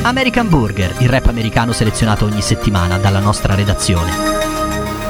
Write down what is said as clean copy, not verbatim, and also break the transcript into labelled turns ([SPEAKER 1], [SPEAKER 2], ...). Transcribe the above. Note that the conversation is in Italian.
[SPEAKER 1] American Burger, il rap americano selezionato ogni settimana dalla nostra redazione.